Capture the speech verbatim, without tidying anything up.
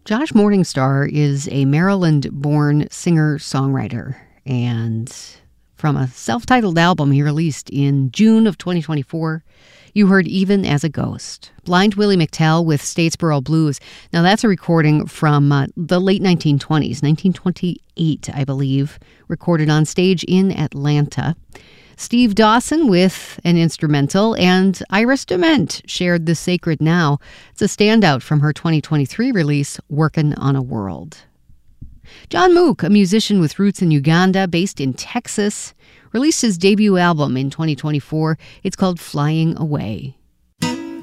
Josh Morningstar is a Maryland-born singer-songwriter, and from a self-titled album he released in June of twenty twenty-four, you heard Even as a Ghost. Blind Willie McTell with Statesboro Blues. Now that's a recording from uh, the late nineteen twenties, nineteen twenty-eight, I believe, recorded on stage in Atlanta. Steve Dawson with an instrumental, and Iris Dement shared The Sacred Now. It's a standout from her twenty twenty-three release, Workin' on a World. John Mook, a musician with roots in Uganda, based in Texas, released his debut album in twenty twenty-four. It's called Flying Away.